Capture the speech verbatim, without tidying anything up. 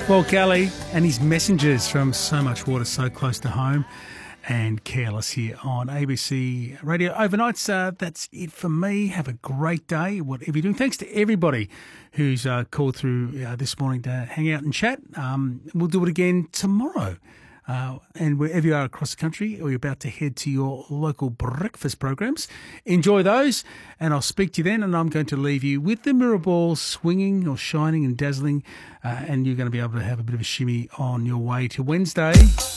Paul Kelly and his Messengers from So Much Water, So Close to Home, and Careless here on A B C Radio Overnights. Uh, that's it for me. Have a great day, whatever you're doing. Thanks to everybody who's uh, called through uh, this morning to hang out and chat. Um, we'll do it again tomorrow. Uh, and wherever you are across the country, or you're about to head to your local breakfast programs, enjoy those, and I'll speak to you then. And I'm going to leave you with the mirror ball swinging or shining and dazzling, uh, and you're going to be able to have a bit of a shimmy on your way to Wednesday.